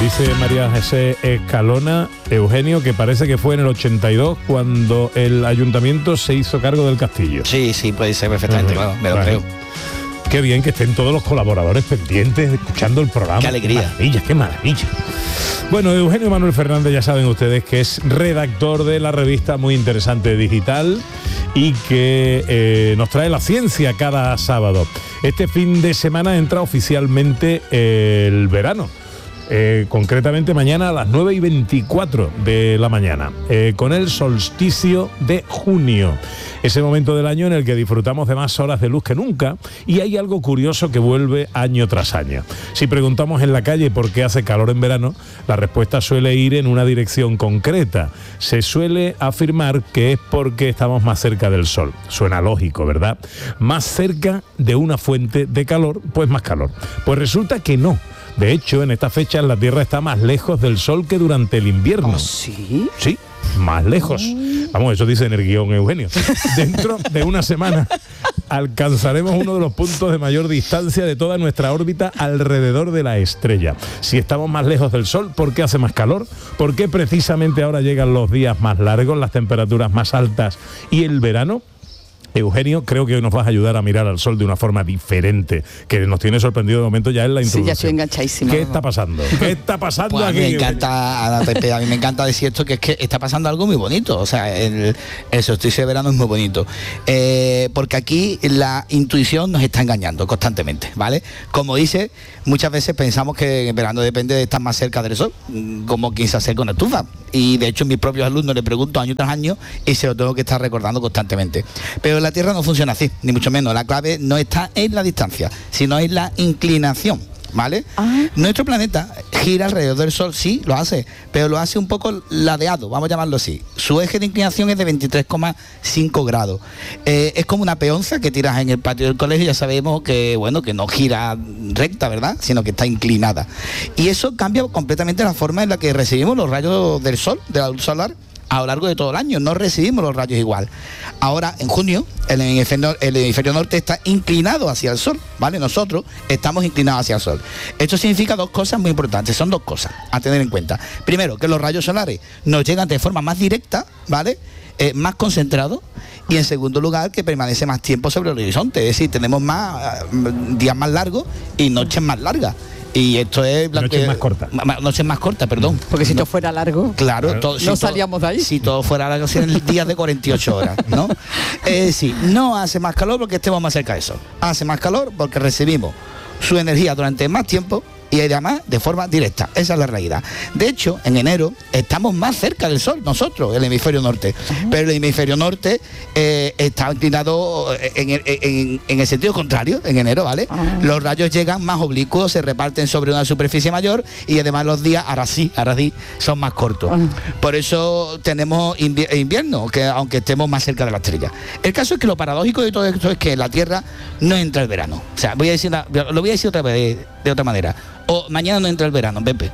Dice María José Escalona, Eugenio, que parece que fue en el 82 cuando el ayuntamiento se hizo cargo del castillo. Sí, puede ser perfectamente, claro, me lo creo. Qué bien que estén todos los colaboradores pendientes, escuchando el programa. Qué alegría. Qué maravilla. Bueno, Eugenio Manuel Fernández, ya saben ustedes que es redactor de la revista muy interesante digital y que nos trae la ciencia cada sábado. Este fin de semana entra oficialmente el verano. Concretamente mañana a las 9:24 de la mañana, con el solsticio de junio, ese momento del año en el que disfrutamos de más horas de luz que nunca, y hay algo curioso que vuelve año tras año. Si preguntamos en la calle por qué hace calor en verano, la respuesta suele ir en una dirección concreta. Se suele afirmar que es porque estamos más cerca del sol. Suena lógico, ¿verdad? Más cerca de una fuente de calor, pues más calor. Pues resulta que no. De hecho, en estas fechas la Tierra está más lejos del Sol que durante el invierno. ¿Oh, sí? Sí, más lejos. Vamos, eso dice en el guión, Eugenio. Dentro de una semana alcanzaremos uno de los puntos de mayor distancia de toda nuestra órbita alrededor de la estrella. Si estamos más lejos del Sol, ¿por qué hace más calor? ¿Por qué precisamente ahora llegan los días más largos, las temperaturas más altas y el verano? Eugenio, creo que hoy nos vas a ayudar a mirar al sol de una forma diferente, que nos tiene sorprendido de momento ya en la introducción. Sí, ya estoy enganchadísima. ¿Qué está pasando? ¿Qué está pasando pues aquí? A mí me encanta decir esto, que es que está pasando algo muy bonito. O sea, el solsticio de verano es muy bonito. Porque aquí la intuición nos está engañando constantemente, ¿vale? Como dice, muchas veces pensamos que en verano depende de estar más cerca del sol, como quien se acerca a una estufa. Y de hecho, mis propios alumnos le pregunto año tras año y se lo tengo que estar recordando constantemente. Pero la Tierra no funciona así, ni mucho menos. La clave no está en la distancia, sino en la inclinación, ¿vale? Nuestro planeta gira alrededor del Sol, sí, lo hace, pero lo hace un poco ladeado, vamos a llamarlo así. Su eje de inclinación es de 23,5 grados. Es como una peonza que tiras en el patio del colegio, ya sabemos que, bueno, que no gira recta, ¿verdad?, sino que está inclinada. Y eso cambia completamente la forma en la que recibimos los rayos del Sol, de la luz solar, a lo largo de todo el año. No recibimos los rayos igual. Ahora, en junio, el hemisferio norte está inclinado hacia el sol, ¿vale? Nosotros estamos inclinados hacia el sol. Esto significa dos cosas muy importantes, son dos cosas a tener en cuenta. Primero, que los rayos solares nos llegan de forma más directa, ¿vale?, más concentrado, y en segundo lugar, que permanece más tiempo sobre el horizonte, es decir, tenemos más días más largos y noches más largas. Y esto es noches más cortas. Noches más cortas, perdón. Porque si no fuera largo, claro, no salíamos de ahí. Si todo fuera largo, serían días de 48 horas, ¿no? Es decir, no hace más calor porque estemos más cerca del sol. Hace más calor porque recibimos su energía durante más tiempo y además de forma directa. Esa es la realidad. De hecho, en enero estamos más cerca del sol nosotros, el hemisferio norte. Pero el hemisferio norte está inclinado en el sentido contrario, en enero, ¿vale? Los rayos llegan más oblicuos, se reparten sobre una superficie mayor y además los días, ahora sí, son más cortos. Por eso tenemos invierno, que aunque estemos más cerca de la estrella. El caso es que lo paradójico de todo esto es que en la Tierra no entra el verano. O sea, lo voy a decir otra vez, de otra manera. O mañana no entra el verano, Pepe.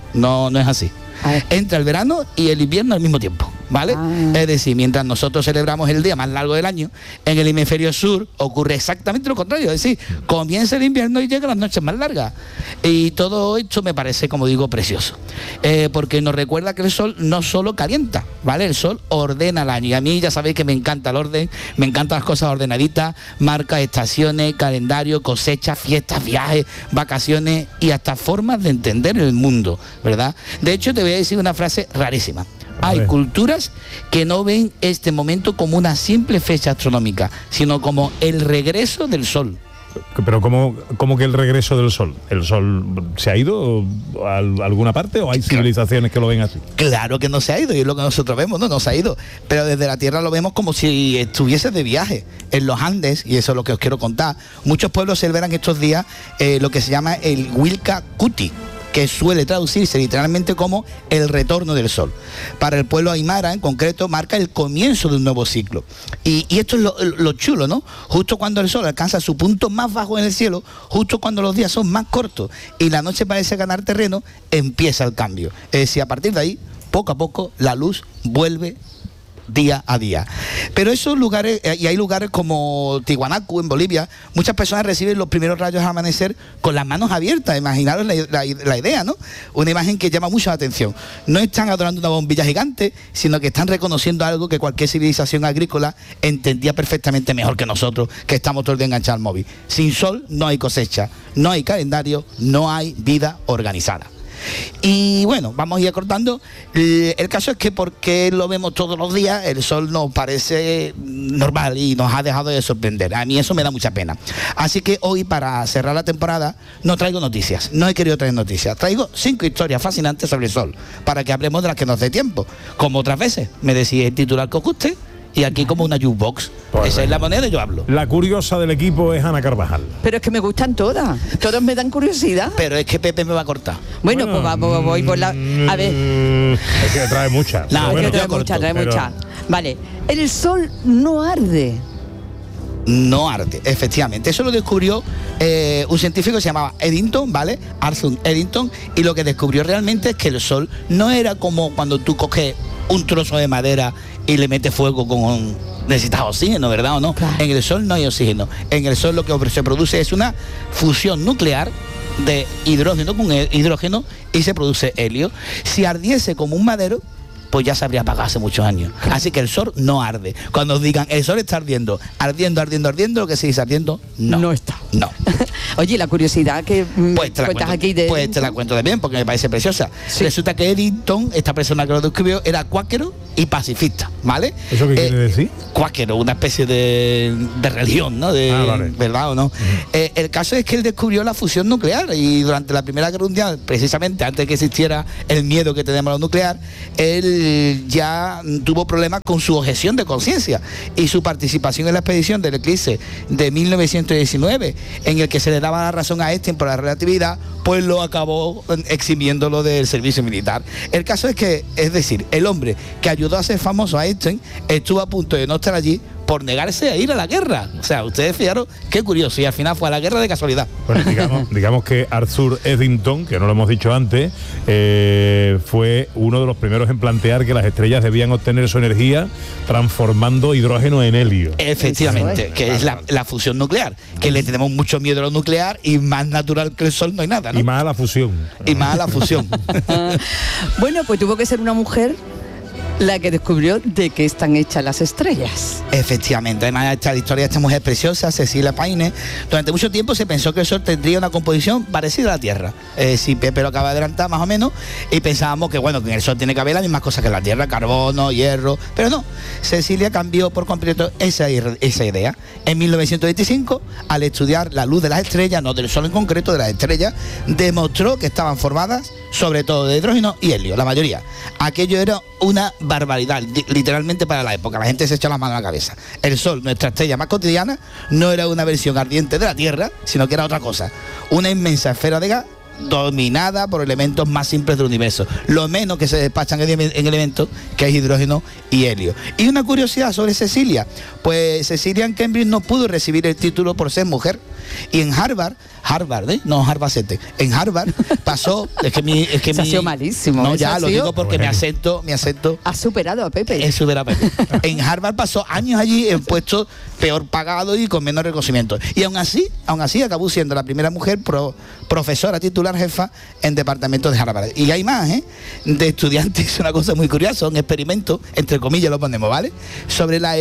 No es así. Entra el verano y el invierno al mismo tiempo, ¿vale? Es decir, mientras nosotros celebramos el día más largo del año, en el hemisferio sur ocurre exactamente lo contrario. Es decir, comienza el invierno y llegan las noches más largas. Y todo esto me parece, como digo, precioso. Porque nos recuerda que el sol no solo calienta, ¿vale? El sol ordena el año. Y a mí ya sabéis que me encanta el orden, me encantan las cosas ordenaditas, marca estaciones, calendario, cosechas, fiestas, viajes, vacaciones y hasta formas de entender el mundo, ¿verdad? De hecho, te voy a decir una frase rarísima. Hay culturas que no ven este momento como una simple fecha astronómica, sino como el regreso del sol. Pero ¿cómo que el regreso del sol? ¿El sol se ha ido a alguna parte o hay civilizaciones que lo ven así? Claro que no se ha ido, y es lo que nosotros vemos, no se ha ido. Pero desde la Tierra lo vemos como si estuviese de viaje. En los Andes, y eso es lo que os quiero contar, muchos pueblos celebran estos días lo que se llama el Huilca Cuti, que suele traducirse literalmente como el retorno del sol. Para el pueblo aymara en concreto marca el comienzo de un nuevo ciclo. Y esto es lo chulo, ¿no? Justo cuando el sol alcanza su punto más bajo en el cielo, justo cuando los días son más cortos y la noche parece ganar terreno, empieza el cambio. Es decir, a partir de ahí, poco a poco, la luz vuelve día a día. Pero esos lugares, y hay lugares como Tiwanaku en Bolivia, muchas personas reciben los primeros rayos al amanecer con las manos abiertas. Imaginaros la idea, ¿no? Una imagen que llama mucho la atención. No están adorando una bombilla gigante, sino que están reconociendo algo que cualquier civilización agrícola entendía perfectamente mejor que nosotros, que estamos todo el día enganchados al móvil. Sin sol no hay cosecha, no hay calendario, no hay vida organizada. Y bueno, vamos a ir acortando. El caso es que porque lo vemos todos los días, el sol nos parece normal y nos ha dejado de sorprender. A mí eso me da mucha pena. Así que hoy, para cerrar la temporada, no traigo noticias, no he querido traer noticias. Traigo 5 historias fascinantes sobre el sol, para que hablemos de las que nos dé tiempo. Como otras veces, me decís el titular que os guste, y aquí como una jukebox. Pues esa es la moneda y yo hablo. La curiosa del equipo es Ana Carvajal. Pero es que me gustan todas me dan curiosidad. Pero es que Pepe me va a cortar. Bueno, pues voy por la... A ver. Es que trae muchas. No, Es que trae yo corto, muchas, trae pero- muchas. Vale, el sol no arde. No arde, efectivamente. Eso lo descubrió un científico que se llamaba Eddington, ¿vale? Arthur Eddington, y lo que descubrió realmente es que el sol no era como cuando tú coges un trozo de madera y le metes fuego con... Necesitas oxígeno, ¿verdad o no? Claro. En el sol no hay oxígeno. En el sol lo que se produce es una fusión nuclear de hidrógeno con hidrógeno y se produce helio. Si ardiese como un madero, pues ya se habría apagado hace muchos años. Así que el sol no arde. Cuando os digan el sol está ardiendo, lo que se dice ardiendo, no está. No. Oye, la curiosidad que Pues te la cuentas cuento, aquí de... pues te la cuento también porque me parece preciosa. Sí. Resulta que Eddington, esta persona que lo describió, era cuáquero y pacifista, ¿vale? ¿Eso qué quiere decir? Cuáquero, una especie de religión, ¿no? Vale. ¿Verdad o no? El caso es que él descubrió la fusión nuclear y durante la Primera Guerra Mundial, precisamente antes de que existiera el miedo que tenemos a lo nuclear, él ya tuvo problemas con su objeción de conciencia y su participación en la expedición del eclipse de 1919, en el que se le daba la razón a Einstein por la relatividad, pues lo acabó eximiéndolo del servicio militar. El caso es que, es decir, el hombre que ayudó a ser famoso a Einstein estuvo a punto de no estar allí por negarse a ir a la guerra. O sea, ustedes fijaron qué curioso, y al final fue a la guerra de casualidad. Bueno, digamos que Arthur Eddington, que no lo hemos dicho antes, fue uno de los primeros en plantear que las estrellas debían obtener su energía transformando hidrógeno en helio. Efectivamente, Eso que es la fusión nuclear, que le tenemos mucho miedo a lo nuclear y más natural que el sol no hay nada, ¿no? Y más a la fusión. Y más a la fusión. Bueno, pues tuvo que ser una mujer la que descubrió de qué están hechas las estrellas. Efectivamente, además esta historia de esta mujer preciosa, Cecilia Paine, durante mucho tiempo se pensó que el Sol tendría una composición parecida a la Tierra. Si Pepe lo acaba de adelantar más o menos, y pensábamos que bueno, que en el Sol tiene que haber las mismas cosas que en la Tierra, carbono, hierro, pero no. Cecilia cambió por completo esa idea. En 1925, al estudiar la luz de las estrellas, no del Sol en concreto, de las estrellas, demostró que estaban formadas sobre todo de hidrógeno y helio, la mayoría. Aquello era una barbaridad, literalmente para la época. La gente se echa la mano a la cabeza. El Sol, nuestra estrella más cotidiana, no era una versión ardiente de la Tierra, sino que era otra cosa. Una inmensa esfera de gas dominada por elementos más simples del universo. Lo menos que se despachan en elementos que es hidrógeno y helio. Y una curiosidad sobre Cecilia, pues Cecilia en Cambridge no pudo recibir el título por ser mujer. Y en Harvard, no Harvard 7, en Harvard pasó, Se ha sido malísimo. No, Eso ya ha lo sido- digo porque Bueno. mi acento Ha superado a Pepe. es súper apetito. En Harvard pasó años allí en puestos peor pagados y con menos reconocimiento. Y aún así acabó siendo la primera mujer profesora titular jefa en departamento de Harvard. Y hay más, de estudiantes, es una cosa muy curiosa, un experimento, entre comillas lo ponemos, ¿vale? Sobre la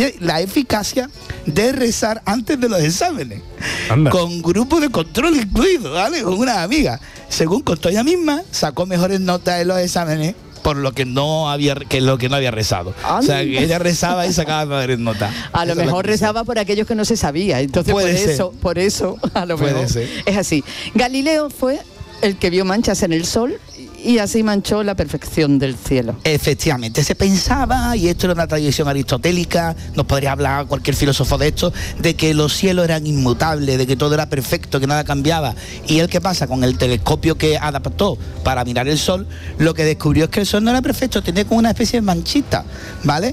eficacia de rezar antes de los exámenes. Anda. Con grupo de control incluido, ¿vale? Con una amiga. Según contó ella misma, sacó mejores notas en los exámenes por lo que no había rezado. O sea, que ella rezaba y sacaba mejores notas. A lo Esa es la mejor curiosidad. rezaba por aquellos que no se sabía. Entonces Puede ser. por eso, a lo Puede mejor. ser. Es así. Galileo fue el que vio manchas en el sol y así manchó la perfección del cielo. Efectivamente, se pensaba, y esto era una tradición aristotélica, nos podría hablar cualquier filósofo de esto, de que los cielos eran inmutables, de que todo era perfecto, que nada cambiaba. Y él, ¿qué pasa? Con el telescopio que adaptó para mirar el sol, lo que descubrió es que el sol no era perfecto, tenía como una especie de manchita, ¿vale?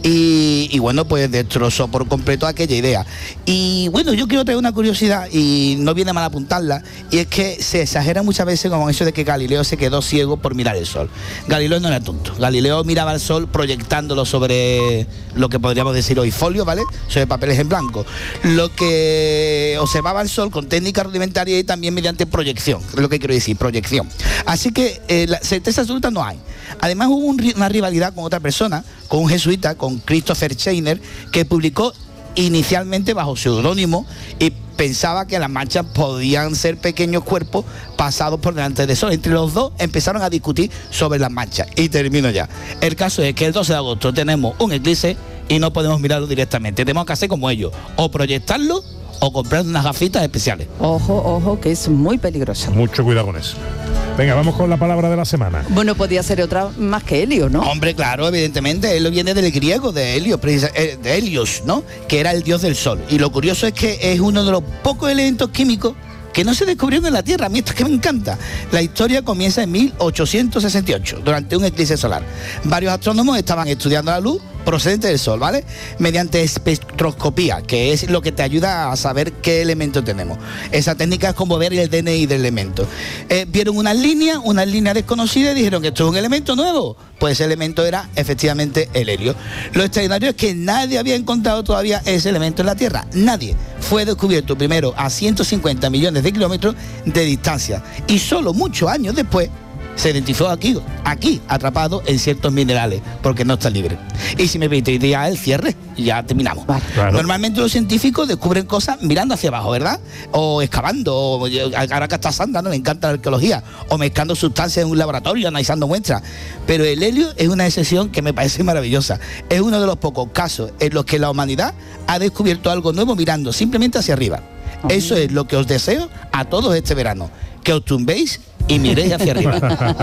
Y bueno, pues destrozó por completo aquella idea. Y bueno, yo quiero traer una curiosidad, y no viene mal apuntarla, y es que se exagera muchas veces como eso de que Galileo se quedó ciego ciego por mirar el sol. Galileo no era tonto. Galileo miraba el sol proyectándolo sobre lo que podríamos decir hoy folio, ¿vale? Sobre papeles en blanco. Lo que observaba el sol con técnica rudimentaria y también mediante proyección, es lo que quiero decir, proyección. Así que la certeza absoluta no hay. Además hubo una rivalidad con otra persona, con un jesuita, con Christopher Scheiner, que publicó inicialmente bajo seudónimo y pensaba que las manchas podían ser pequeños cuerpos pasados por delante del sol. Entre los dos empezaron a discutir sobre las manchas. Y termino ya. El caso es que el 12 de agosto tenemos un eclipse y no podemos mirarlo directamente. Tenemos que hacer como ellos, o proyectarlo o comprar unas gafitas especiales. Ojo, ojo, que es muy peligroso. Mucho cuidado con eso. Venga, vamos con la palabra de la semana. Bueno, podía ser otra más que helio, ¿no? Hombre, claro, evidentemente, él viene del griego, de Helio, de Helios, ¿no? Que era el dios del sol. Y lo curioso es que es uno de los pocos elementos químicos que no se descubrieron en la Tierra. A mí esto es que me encanta. La historia comienza en 1868, durante un eclipse solar. Varios astrónomos estaban estudiando la luz procedente del sol, ¿vale? Mediante espectroscopía, que es lo que te ayuda a saber qué elemento tenemos. Esa técnica es como ver el DNI del elemento. Vieron unas líneas desconocidas y dijeron que esto es un elemento nuevo. Pues ese elemento era efectivamente el helio. Lo extraordinario es que nadie había encontrado todavía ese elemento en la Tierra. Nadie. Fue descubierto primero a 150 millones de kilómetros de distancia. Y solo muchos años después se identificó aquí, atrapado en ciertos minerales, porque no está libre. Y si me permitís ya el cierre, ya terminamos. Vale. Claro. Normalmente los científicos descubren cosas mirando hacia abajo, ¿verdad? O excavando, o ahora que está Sandra, ¿no? Le encanta la arqueología, o mezclando sustancias en un laboratorio, analizando muestras. Pero el helio es una excepción que me parece maravillosa. Es uno de los pocos casos en los que la humanidad ha descubierto algo nuevo mirando simplemente hacia arriba. Eso es lo que os deseo a todos este verano, que os tumbéis y miréis hacia arriba.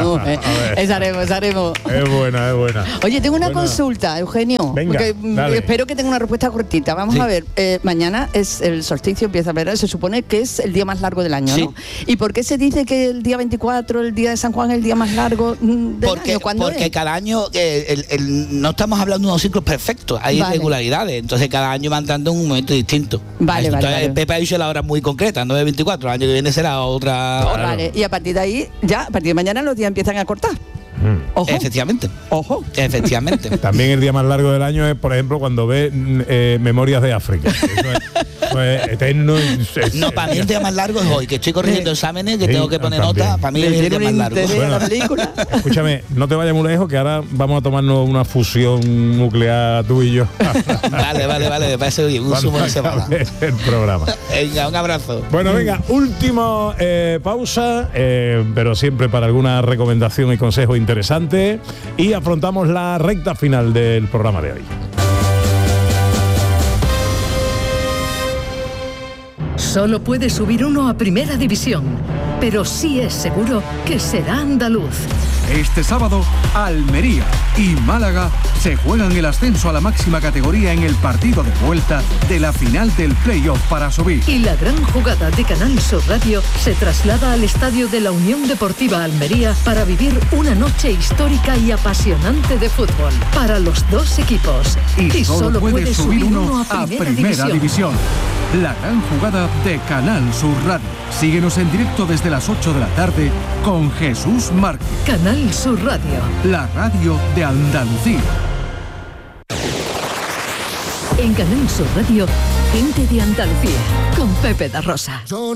Esa haremos. Es buena. Oye, tengo una Buena. consulta, Eugenio. Venga, porque dale. espero que tenga una respuesta cortita. Vamos Sí. a ver, mañana es el solsticio, empieza a ver, se supone que es el día más largo del año, Sí. ¿no? ¿Y por qué se dice que el día 24, el día de San Juan, es el día más largo del año? ¿Cuándo Porque es? cada año no estamos hablando de unos ciclos perfectos, hay Vale. irregularidades, entonces cada año van dando en un momento distinto. Vale, Entonces, vale. Pepe ha dicho la hora muy concreta, 9:24, el año que viene será otra hora. Vale, y a partir de ahí, ya, a partir de mañana los días empiezan a cortar. Ojo, Efectivamente, ojo. efectivamente. También el día más largo del año es, por ejemplo, cuando ve Memorias de África. Eso es eterno. No, para mí el día más largo es hoy, que estoy corrigiendo exámenes, que Sí, tengo que poner también. nota, para mí Le es el tiene día un más largo. interés a la película. Escúchame, no te vayas muy lejos, que ahora vamos a tomarnos una fusión nuclear tú y yo. Vale, me parece bien, un Cuando zumo de cebada. acabe el programa. Venga, un abrazo. Bueno, venga, última pausa, pero siempre para alguna recomendación y consejo interesante. Y afrontamos la recta final del programa de hoy. Solo puede subir uno a Primera División, pero sí es seguro que será andaluz. Este sábado, Almería y Málaga se juegan el ascenso a la máxima categoría en el partido de vuelta de la final del playoff para subir. Y la gran jugada de Canal Sur Radio se traslada al estadio de la Unión Deportiva Almería para vivir una noche histórica y apasionante de fútbol para los dos equipos. Y solo puede subir uno a Primera División. La gran jugada de Canal Sur Radio. Síguenos en directo desde las 8 de la tarde con Jesús Márquez. Canal Sur Radio. La radio de Andalucía. En Canal Sur Radio, gente de Andalucía, con Pepe da Rosa.